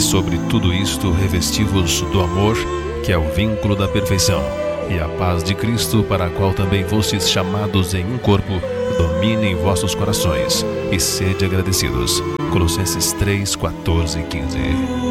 sobre tudo isto revesti-vos do amor, que é o vínculo da perfeição, e a paz de Cristo, para a qual também fostes chamados em um corpo, domine em vossos corações, e sede agradecidos. Colossenses 3, 14 e 15.